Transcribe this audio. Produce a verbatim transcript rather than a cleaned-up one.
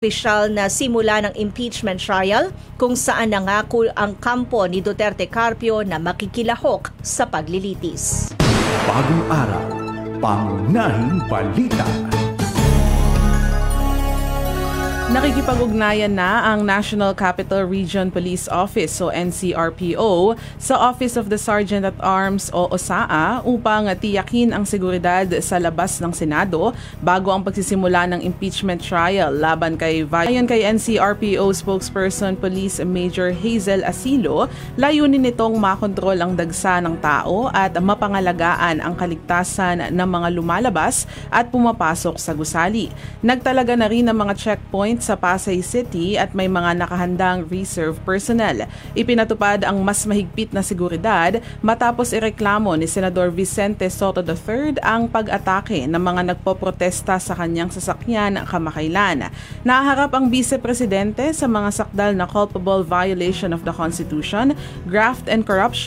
Opisyal na simula ng impeachment trial kung saan nangako ang kampo ni Duterte Carpio na makikilahok sa paglilitis. Bagong araw, pangunahing balita. Nakikipag-ugnayan na ang National Capital Region Police Office o N C R P O sa Office of the Sergeant at Arms o O S A A upang tiyakin ang seguridad sa labas ng Senado bago ang pagsisimula ng impeachment trial laban kay Ayon kay N C R P O spokesperson Police Major Hazel Asilo, layunin nitong makontrol ang dagsa ng tao at mapangalagaan ang kaligtasan ng mga lumalabas at pumapasok sa gusali. Nagtalaga na rin ng mga checkpoint sa Pasay City at may mga nakahandang reserve personnel. Ipinatupad ang mas mahigpit na seguridad matapos ireklamo ni Senador Vicente Soto the third ang pag-atake ng mga nagpoprotesta sa kanyang sasakyan kamakailan. Naharap ang Vice Presidente sa mga sakdal na culpable violation of the Constitution, graft and corruption